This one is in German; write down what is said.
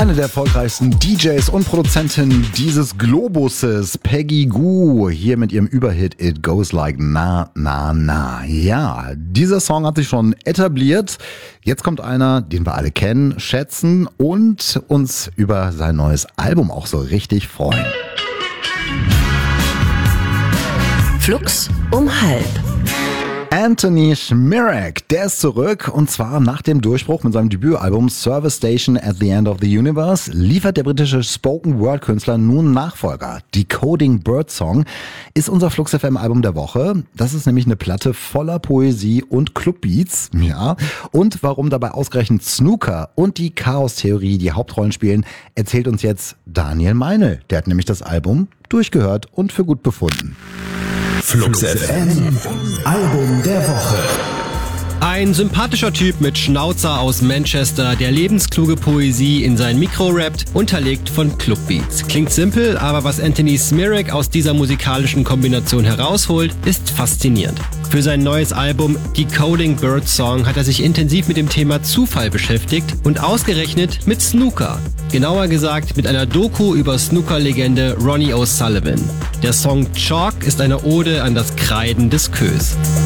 Eine der erfolgreichsten DJs und Produzentinnen dieses Globuses, Peggy Gou, hier mit ihrem Überhit It Goes Like Na, Na, Na. Ja, dieser Song hat sich schon etabliert. Jetzt kommt einer, den wir alle kennen, schätzen und uns über sein neues Album auch so richtig freuen. Flux um halb. Anthony Szmírek, der ist zurück und zwar nach dem Durchbruch mit seinem Debütalbum Service Station at the End of the Universe liefert der britische Spoken-Word-Künstler nun Nachfolger. Decoding Birdsong ist unser Flux FM Album der Woche. Das ist nämlich eine Platte voller Poesie und Clubbeats. Ja. Und warum dabei ausgerechnet Snooker und die Chaos-Theorie die Hauptrollen spielen, erzählt uns jetzt Daniel Meinl. Der hat nämlich das Album durchgehört und für gut befunden. Flux FM Album der Woche. Ein sympathischer Typ mit Schnauzer aus Manchester, der lebenskluge Poesie in sein Mikro rappt, unterlegt von Clubbeats. Klingt simpel, aber was Anthony Szmírek aus dieser musikalischen Kombination herausholt, ist faszinierend. Für sein neues Album Decoding Birdsong hat er sich intensiv mit dem Thema Zufall beschäftigt und ausgerechnet mit Snooker. Genauer gesagt mit einer Doku über Snooker-Legende Ronnie O'Sullivan. Der Song Chalk ist eine Ode an das Kreiden des Queues.